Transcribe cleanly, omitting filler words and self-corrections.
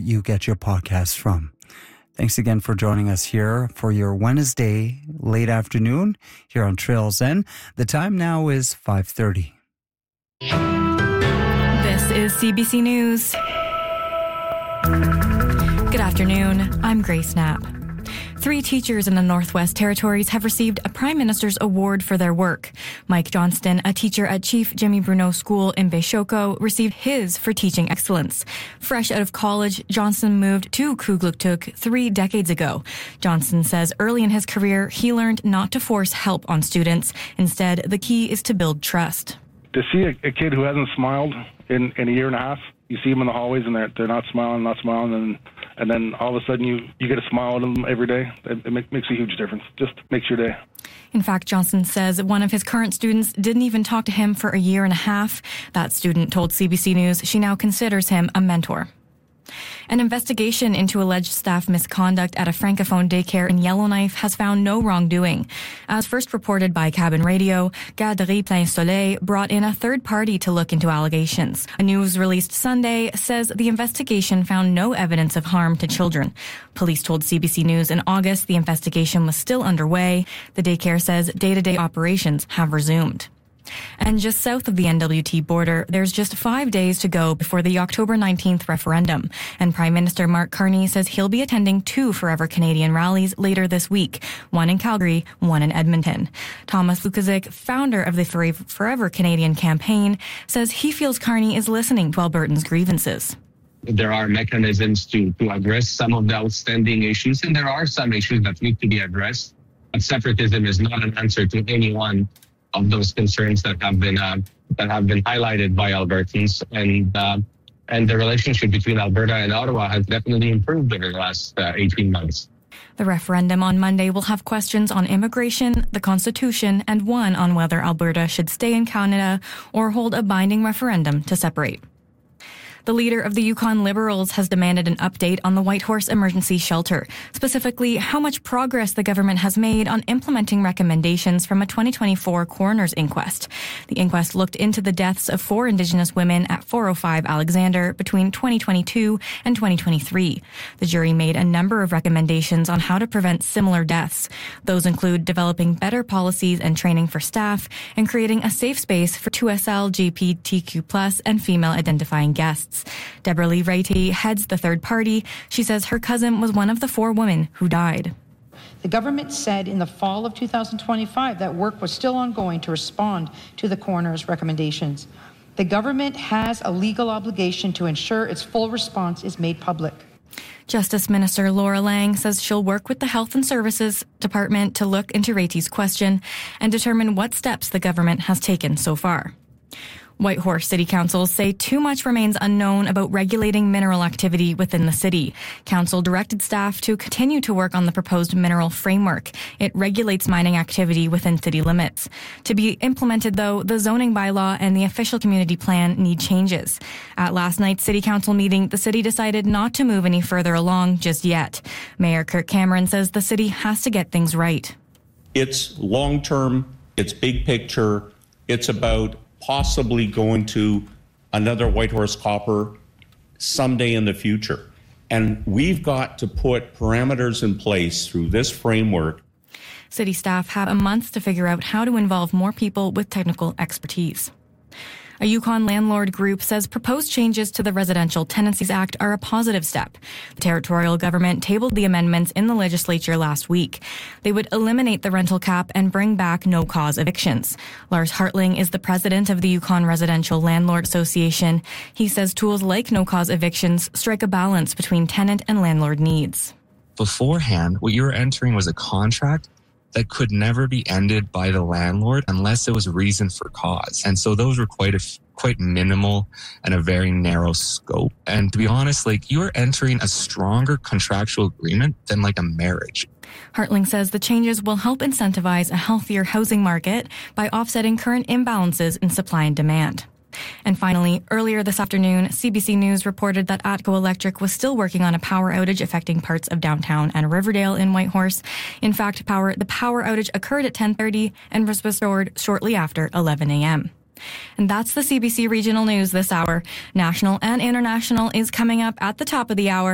you get your podcasts from. Thanks again for joining us here for your Wednesday late afternoon here on Trails End. The time now is 5:30. This is CBC News. Good afternoon. I'm Grace Knapp. 3 teachers in the Northwest Territories have received a Prime Minister's Award for their work. Mike Johnston, a teacher at Chief Jimmy Bruneau School in Beishoko, received his for teaching excellence. Fresh out of college, Johnston moved to Kugluktuk 3 decades ago. Johnston says early in his career, he learned not to force help on students. Instead, the key is to build trust. To see a kid who hasn't smiled in a year and a half, you see them in the hallways and they're not smiling, and then all of a sudden you get a smile at them every day. It makes a huge difference. Just makes your day. In fact, Johnston says one of his current students didn't even talk to him for a year and a half. That student told CBC News she now considers him a mentor. An investigation into alleged staff misconduct at a Francophone daycare in Yellowknife has found no wrongdoing. As first reported by Cabin Radio, Garderie Plein Soleil brought in a third party to look into allegations. A news released Sunday says the investigation found no evidence of harm to children. Police told CBC News in August the investigation was still underway. The daycare says day-to-day operations have resumed. And just south of the NWT border, there's just 5 days to go before the October 19th referendum. And Prime Minister Mark Carney says he'll be attending 2 Forever Canadian rallies later this week, one in Calgary, one in Edmonton. Thomas Lukaszczyk, founder of the Forever Canadian campaign, says he feels Carney is listening to Albertans' grievances. There are mechanisms to address some of the outstanding issues, and there are some issues that need to be addressed. But separatism is not an answer to any one of those concerns that have been highlighted by Albertans, and the relationship between Alberta and Ottawa has definitely improved over the last 18 months. The referendum on Monday will have questions on immigration, the Constitution, and one on whether Alberta should stay in Canada or hold a binding referendum to separate. The leader of the Yukon Liberals has demanded an update on the Whitehorse Emergency Shelter, specifically how much progress the government has made on implementing recommendations from a 2024 coroner's inquest. The inquest looked into the deaths of 4 Indigenous women at 405 Alexander between 2022 and 2023. The jury made a number of recommendations on how to prevent similar deaths. Those include developing better policies and training for staff and creating a safe space for 2SL, LGBTQ+, and female-identifying guests. Deborah Lee Reity heads the third party. She says her cousin was one of the 4 women who died. The government said in the fall of 2025 that work was still ongoing to respond to the coroner's recommendations. The government has a legal obligation to ensure its full response is made public. Justice Minister Laura Lang says she'll work with the Health and Services Department to look into Reity's question and determine what steps the government has taken so far. Whitehorse City Council say too much remains unknown about regulating mineral activity within the city. Council directed staff to continue to work on the proposed mineral framework. It regulates mining activity within city limits. To be implemented, though, the zoning bylaw and the official community plan need changes. At last night's City Council meeting, the city decided not to move any further along just yet. Mayor Kirk Cameron says the city has to get things right. It's long-term, it's big picture, it's about possibly going to another Whitehorse Copper someday in the future. And we've got to put parameters in place through this framework. City staff have a month to figure out how to involve more people with technical expertise. A Yukon landlord group says proposed changes to the Residential Tenancies Act are a positive step. The territorial government tabled the amendments in the legislature last week. They would eliminate the rental cap and bring back no-cause evictions. Lars Hartling is the president of the Yukon Residential Landlord Association. He says tools like no-cause evictions strike a balance between tenant and landlord needs. Beforehand, what you were entering was a contract that could never be ended by the landlord unless there was reason for cause. And so those were quite minimal and a very narrow scope. And to be honest, you are entering a stronger contractual agreement than a marriage. Hartling says the changes will help incentivize a healthier housing market by offsetting current imbalances in supply and demand. And finally, earlier this afternoon, CBC News reported that ATCO Electric was still working on a power outage affecting parts of downtown and Riverdale in Whitehorse. In fact, the power outage occurred at 10:30 and was restored shortly after 11 a.m. And that's the CBC Regional News this hour. National and international is coming up at the top of the hour.